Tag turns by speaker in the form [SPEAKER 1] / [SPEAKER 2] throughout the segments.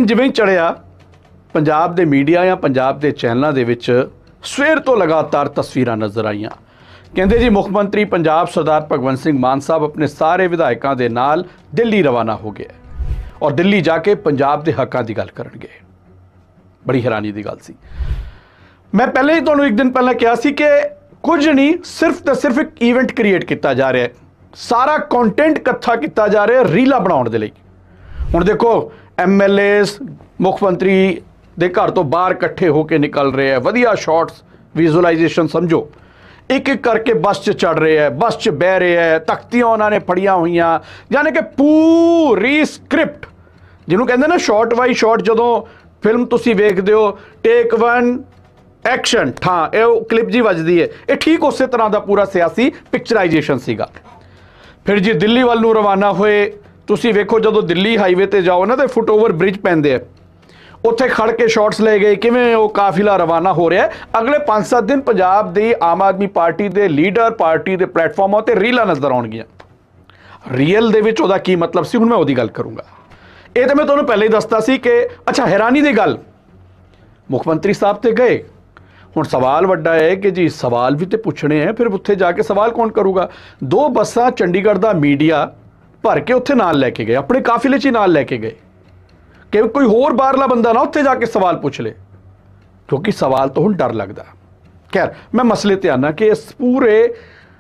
[SPEAKER 1] ਜਿਵੇਂ ਹੀ ਚੜਿਆ ਪੰਜਾਬ ਦੇ ਮੀਡੀਆ ਜਾਂ ਪੰਜਾਬ ਦੇ ਚੈਨਲਾਂ ਦੇ ਵਿੱਚ ਸਵੇਰ ਤੋਂ ਲਗਾਤਾਰ ਤਸਵੀਰਾਂ ਨਜ਼ਰ ਆਈਆਂ। ਕਹਿੰਦੇ ਜੀ ਮੁੱਖ ਮੰਤਰੀ ਪੰਜਾਬ ਸਰਦਾਰ ਭਗਵੰਤ ਸਿੰਘ ਮਾਨ ਸਾਹਿਬ ਆਪਣੇ ਸਾਰੇ ਵਿਧਾਇਕਾਂ ਦੇ ਨਾਲ ਦਿੱਲੀ ਰਵਾਨਾ ਹੋ ਗਏ ਔਰ ਦਿੱਲੀ ਜਾ ਕੇ ਪੰਜਾਬ ਦੇ ਹੱਕਾਂ ਦੀ ਗੱਲ ਕਰਨਗੇ। ਬੜੀ ਹੈਰਾਨੀ ਦੀ ਗੱਲ ਸੀ। ਮੈਂ ਪਹਿਲੇ ਹੀ ਤੁਹਾਨੂੰ ਇੱਕ ਦਿਨ ਪਹਿਲਾਂ ਕਿਹਾ ਸੀ ਕਿ ਕੁਝ ਨਹੀਂ, ਸਿਰਫ ਤੇ ਸਿਰਫ ਇੱਕ ਈਵੈਂਟ ਕ੍ਰੀਏਟ ਕੀਤਾ ਜਾ ਰਿਹਾ ਹੈ, ਸਾਰਾ ਕੰਟੈਂਟ ਇਕੱਠਾ ਕੀਤਾ ਜਾ ਰਿਹਾ ਰੀਲਾਂ ਬਣਾਉਣ ਦੇ ਲਈ। ਹੁਣ ਦੇਖੋ MLAs ਮੁੱਖ ਮੰਤਰੀ ਦੇ ਘਰ ਤੋਂ ਬਾਹਰ ਇਕੱਠੇ ਹੋ ਕੇ ਨਿਕਲ ਰਹੇ ਹੈ, ਵਧੀਆ ਸ਼ਾਟਸ ਵਿਜ਼ੂਅਲਾਈਜੇਸ਼ਨ ਸਮਝੋ, ਇੱਕ ਇੱਕ ਕਰਕੇ ਬੱਸ 'ਚ ਚੜ ਰਹੇ ਹੈ, ਬੱਸ 'ਚ ਬਹਿ ਰਹੇ ਹੈ, ਤਖਤੀਆਂ ਉਹਨਾਂ ਨੇ ਫੜੀਆਂ ਹੋਈਆਂ, ਯਾਨੀ ਕਿ ਪੂਰੀ ਸਕ੍ਰਿਪਟ ਜਿਹਨੂੰ ਕਹਿੰਦੇ ਨਾ ਸ਼ਾਟ ਬਾਈ ਸ਼ਾਟ। ਜਦੋਂ ਫਿਲਮ ਤੁਸੀਂ ਵੇਖਦੇ ਹੋ ਟੇਕ 1 ਐਕਸ਼ਨ ਠਾਂ ਇਹ ਕਲਿੱਪ ਜੀ ਵੱਜਦੀ ਹੈ, ਇਹ ਠੀਕ ਉਸੇ ਤਰ੍ਹਾਂ ਦਾ ਪੂਰਾ ਸਿਆਸੀ ਪਿਕਚਰਾਈਜੇਸ਼ਨ ਸੀਗਾ। ਫਿਰ ਜੀ ਦਿੱਲੀ ਵੱਲ ਨੂੰ ਰਵਾਨਾ ਹੋਏ। ਤੁਸੀਂ ਵੇਖੋ ਜਦੋਂ ਦਿੱਲੀ ਹਾਈਵੇ ਤੇ ਜਾਓ ਨਾ ਤੇ ਫੁੱਟਓਵਰ ਬ੍ਰਿਜ ਪੈਂਦੇ ਆ, ਉੱਥੇ ਖੜ ਕੇ ਸ਼ਾਟਸ ਲਏ ਗਏ ਕਿਵੇਂ ਉਹ ਕਾਫਿਲਾ ਰਵਾਨਾ ਹੋ ਰਿਹਾ। ਅਗਲੇ 5-7 ਦਿਨ ਪੰਜਾਬ ਦੀ ਆਮ ਆਦਮੀ ਪਾਰਟੀ ਦੇ ਲੀਡਰ ਪਾਰਟੀ ਦੇ ਪਲੇਟਫਾਰਮਾਂ ਤੇ ਰੀਲਾਂ ਨਜ਼ਰ ਆਉਣਗੀਆਂ। ਰੀਅਲ ਦੇ ਵਿੱਚ ਉਹਦਾ ਕੀ ਮਤਲਬ ਸੀ ਹੁਣ ਮੈਂ ਉਹਦੀ ਗੱਲ ਕਰੂੰਗਾ। ਇਹ ਤਾਂ ਮੈਂ ਤੁਹਾਨੂੰ ਪਹਿਲੇ ਹੀ ਦੱਸਦਾ ਸੀ ਕਿ ਅੱਛਾ ਹੈਰਾਨੀ ਦੀ ਗੱਲ, ਮੁੱਖ ਮੰਤਰੀ ਸਾਹਿਬ ਤੇ ਗਏ। ਹੁਣ ਸਵਾਲ ਵੱਡਾ ਹੈ ਕਿ ਜੀ ਸਵਾਲ ਵੀ ਤੇ ਪੁੱਛਣੇ ਹੈ, ਫਿਰ ਉੱਥੇ ਜਾ ਕੇ ਸਵਾਲ ਕੌਣ ਕਰੂਗਾ। 2 ਬੱਸਾਂ ਚੰਡੀਗੜ੍ਹ ਦਾ ਮੀਡੀਆ ਭਰ ਕੇ ਉੱਥੇ ਨਾਲ ਲੈ ਕੇ ਗਏ, ਆਪਣੇ ਕਾਫਿਲੇ 'ਚ ਹੀ ਨਾਲ ਲੈ ਕੇ ਗਏ ਕਿ ਕੋਈ ਹੋਰ ਬਾਹਰਲਾ ਬੰਦਾ ਨਾ ਉੱਥੇ ਜਾ ਕੇ ਸਵਾਲ ਪੁੱਛ ਲੇ, ਕਿਉਂਕਿ ਸਵਾਲ ਤੋਂ ਹੁਣ ਡਰ ਲੱਗਦਾ। ਖੈਰ ਮੈਂ ਮਸਲੇ ਤੇ ਆਨਾ ਕਿ ਇਸ ਪੂਰੇ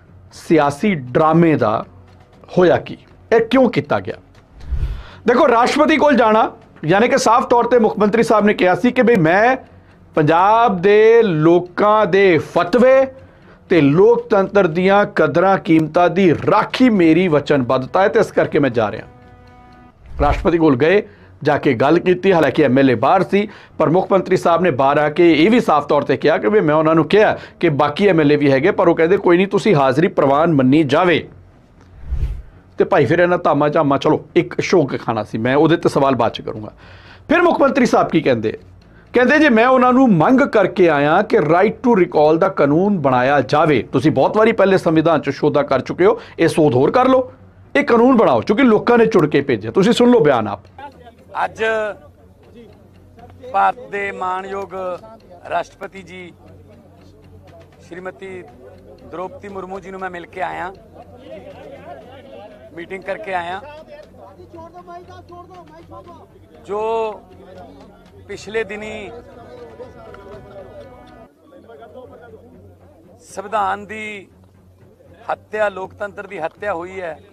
[SPEAKER 1] ਸਿਆਸੀ ਡਰਾਮੇ ਦਾ ਹੋਇਆ ਕੀ, ਇਹ ਕਿਉਂ ਕੀਤਾ ਗਿਆ। ਦੇਖੋ ਰਾਸ਼ਟਰਪਤੀ ਕੋਲ ਜਾਣਾ, ਯਾਨੀ ਕਿ ਸਾਫ਼ ਤੌਰ ਤੇ ਮੁੱਖ ਮੰਤਰੀ ਸਾਹਿਬ ਨੇ ਕਿਹਾ ਸੀ ਕਿ ਬਈ ਮੈਂ ਪੰਜਾਬ ਦੇ ਲੋਕਾਂ ਦੇ ਫਤਵੇ ਤੇ ਲੋਕਤੰਤਰ ਦੀਆਂ ਕਦਰਾਂ ਕੀਮਤਾਂ ਦੀ ਰਾਖੀ ਮੇਰੀ ਵਚਨਬੱਧਤਾ ਹੈ ਤੇ ਇਸ ਕਰਕੇ ਮੈਂ ਜਾ ਰਿਹਾ। ਰਾਸ਼ਟਰਪਤੀ ਕੋਲ ਗਏ, ਜਾ ਕੇ ਗੱਲ ਕੀਤੀ। ਹਾਲਾਂਕਿ MLA ਬਾਹਰ ਸੀ, ਪਰ ਮੁੱਖ ਮੰਤਰੀ ਸਾਹਿਬ ਨੇ ਬਾਹਰ ਆ ਕੇ ਇਹ ਵੀ ਸਾਫ਼ ਤੌਰ ਤੇ ਕਿਹਾ ਕਿ ਵੀ ਮੈਂ ਉਹਨਾਂ ਨੂੰ ਕਿਹਾ ਕਿ ਬਾਕੀ MLA ਵੀ ਹੈਗੇ, ਪਰ ਉਹ ਕਹਿੰਦੇ ਕੋਈ ਨਹੀਂ, ਤੁਸੀਂ ਹਾਜ਼ਰੀ ਪ੍ਰਵਾਨ ਮੰਨੀ ਜਾਵੇ। ਤੇ ਭਾਈ ਫਿਰ ਇਹਨਾਂ ਧਾਮਾ ਝਾਮਾ, ਚਲੋ ਇੱਕ ਸ਼ੌਕ ਖਾਣਾ ਸੀ, ਮੈਂ ਉਹਦੇ ਤੇ ਸਵਾਲ ਬਾਅਦ ਚ ਕਰੂੰਗਾ। ਫਿਰ ਮੁੱਖ ਮੰਤਰੀ ਸਾਹਿਬ ਕੀ ਕਹਿੰਦੇ, ਕਹਿੰਦੇ ਜੇ ਮੈਂ ਉਹਨਾਂ ਨੂੰ ਮੰਗ ਕਰਕੇ ਆਇਆ ਕਿ ਰਾਈਟ ਟੂ ਰਿਕਾਲ ਦਾ ਕਾਨੂੰਨ ਬਣਾਇਆ ਜਾਵੇ। ਤੁਸੀਂ ਬਹੁਤ ਵਾਰੀ ਪਹਿਲੇ ਸੰਵਿਧਾਨ 'ਚ ਸੋਧਾ ਕਰ ਚੁੱਕੇ ਹੋ, ਇਹ ਸੋਧ ਹੋਰ ਕਰ ਲਓ, ਇਹ ਕਾਨੂੰਨ ਬਣਾਓ, ਕਿਉਂਕਿ ਲੋਕਾਂ ਨੇ ਚੁਣ ਕੇ ਭੇਜਿਆ। ਤੁਸੀਂ ਸੁਣ ਲਓ ਬਿਆਨ ਆਪ।
[SPEAKER 2] ਅੱਜ ਭਾਰਤ ਦੇ ਮਾਣਯੋਗ ਰਾਸ਼ਟਰਪਤੀ ਜੀ ਸ਼੍ਰੀਮਤੀ द्रौपदी मुर्मू जी ਨੂੰ ਮੈਂ ਮਿਲ ਕੇ ਆਇਆ, मीटिंग करके आया। जो पिछले दिनी संविधान की हत्या, लोकतंत्र की हत्या हुई है,